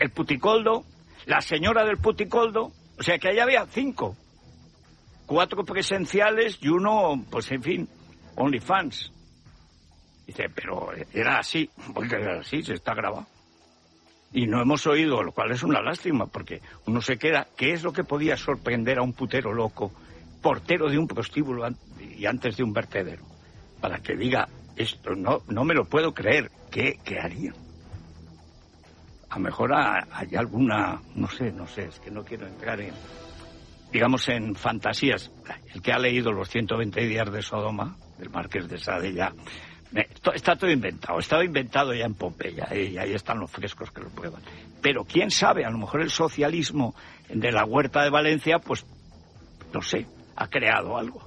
el puticoldo, la señora del puticoldo, o sea que ahí había 5. 4 presenciales y uno, pues en fin, OnlyFans. Dice, pero era así, porque era así, se está grabado. Y no hemos oído, lo cual es una lástima, porque uno se queda, ¿qué es lo que podía sorprender a un putero loco, portero de un prostíbulo y antes de un vertedero? Para que diga, esto no me lo puedo creer, ¿qué harían? A lo mejor hay alguna, no sé, es que no quiero entrar en, digamos, en fantasías. El que ha leído los 120 días de Sodoma, del Marqués de Sade, ya... Está todo inventado, estaba inventado ya en Pompeya, y ahí están los frescos que lo prueban. Pero quién sabe, a lo mejor el socialismo de la Huerta de Valencia, pues, no sé, ha creado algo.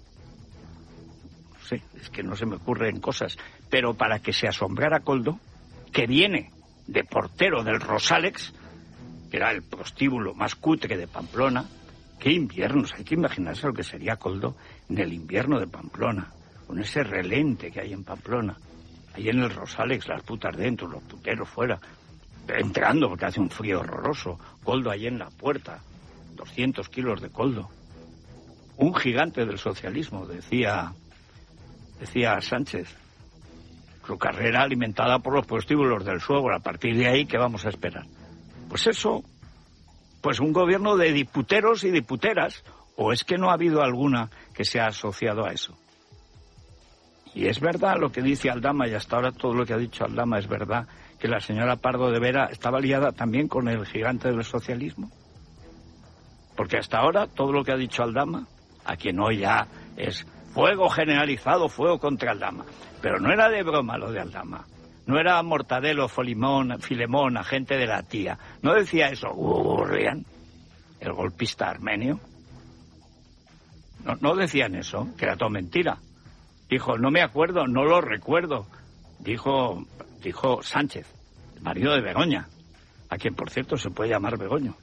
No sé, es que no se me ocurren cosas. Pero para que se asombrara Koldo, que viene de portero del Rosalex, que era el prostíbulo más cutre de Pamplona, qué inviernos, hay que imaginarse lo que sería Koldo en el invierno de Pamplona, con ese relente que hay en Pamplona, ahí en el Rosalex, las putas dentro, los puteros fuera, entrando porque hace un frío horroroso, Koldo ahí en la puerta, 200 kilos de Koldo, un gigante del socialismo, decía Sánchez, su carrera alimentada por los prostíbulos del suegro, a partir de ahí, ¿qué vamos a esperar? Pues eso, pues un gobierno de diputeros y diputeras, o es que no ha habido alguna que se ha asociado a eso. Y es verdad lo que dice Aldama, y hasta ahora todo lo que ha dicho Aldama es verdad, que la señora Pardo de Vera estaba liada también con el gigante del socialismo. Porque hasta ahora todo lo que ha dicho Aldama, a quien hoy ya es fuego generalizado, fuego contra Aldama. Pero no era de broma lo de Aldama. No era Mortadelo, Filemón, agente de la tía. No decía eso Gurrian, el golpista armenio. No decían eso, que era todo mentira. Dijo, no me acuerdo, no lo recuerdo. Dijo Sánchez, el marido de Begoña, a quien, por cierto, se puede llamar Begoño.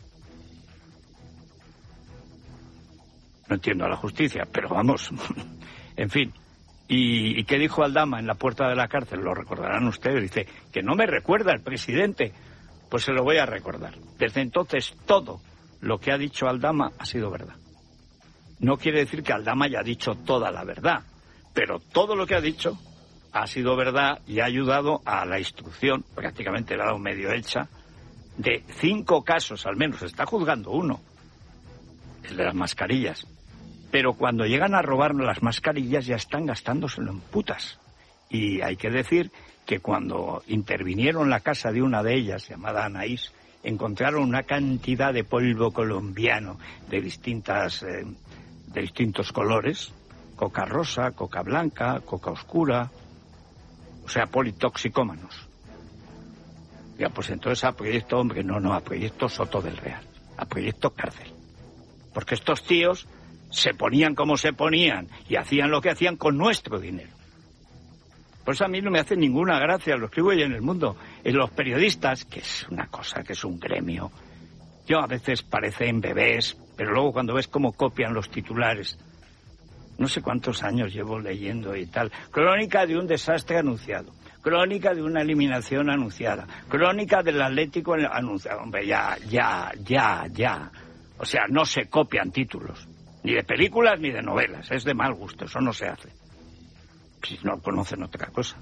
No entiendo a la justicia, pero vamos, en fin. ¿Y qué dijo Aldama en la puerta de la cárcel? Lo recordarán ustedes. Dice, que no me recuerda el presidente. Pues se lo voy a recordar. Desde entonces, todo lo que ha dicho Aldama ha sido verdad. No quiere decir que Aldama haya dicho toda la verdad, pero todo lo que ha dicho ha sido verdad y ha ayudado a la instrucción, prácticamente la ha dado medio hecha, de 5 casos al menos. Se está juzgando uno, el de las mascarillas. Pero cuando llegan a robar las mascarillas ya están gastándoselo en putas. Y hay que decir que cuando intervinieron la casa de una de ellas, llamada Anaís, encontraron una cantidad de polvo colombiano de distintos colores, coca rosa, coca blanca, coca oscura, o sea, politoxicómanos. Ya, pues entonces a proyecto, hombre, no, a proyecto Soto del Real, a proyecto cárcel. Porque estos tíos se ponían como se ponían y hacían lo que hacían con nuestro dinero. Por eso a mí no me hace ninguna gracia, lo escribo yo en El Mundo, en los periodistas, que es una cosa, que es un gremio. Yo a veces parecen bebés, pero luego cuando ves cómo copian los titulares, no sé cuántos años llevo leyendo y tal. Crónica de un desastre anunciado. Crónica de una eliminación anunciada. Crónica del Atlético anunciado. Hombre, ya. O sea, no se copian títulos. Ni de películas ni de novelas. Es de mal gusto, eso no se hace. Si no conocen otra cosa.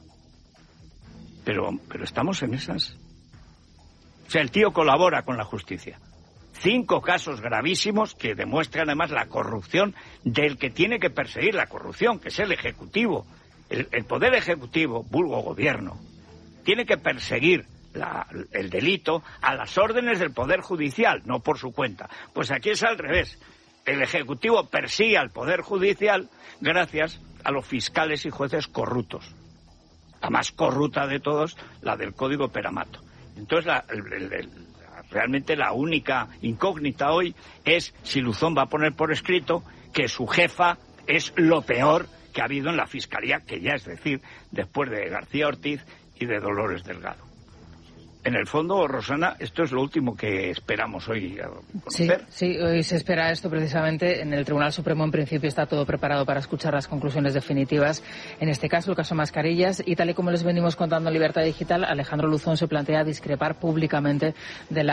Pero estamos en esas. O sea, el tío colabora con la justicia. 5 casos gravísimos que demuestran además la corrupción del que tiene que perseguir la corrupción, que es el Ejecutivo. El Poder Ejecutivo, vulgo gobierno, tiene que perseguir el delito a las órdenes del Poder Judicial, no por su cuenta. Pues aquí es al revés. El Ejecutivo persigue al Poder Judicial gracias a los fiscales y jueces corruptos. La más corrupta de todos, la del Código Peramato. Entonces, realmente la única incógnita hoy es si Luzón va a poner por escrito que su jefa es lo peor que ha habido en la Fiscalía, que ya es decir, después de García Ortiz y de Dolores Delgado. En el fondo, Rosana, esto es lo último que esperamos hoy conocer. Sí, hoy se espera esto precisamente. En el Tribunal Supremo, en principio, está todo preparado para escuchar las conclusiones definitivas. En este caso, el caso mascarillas. Y tal y como les venimos contando en Libertad Digital, Alejandro Luzón se plantea discrepar públicamente de la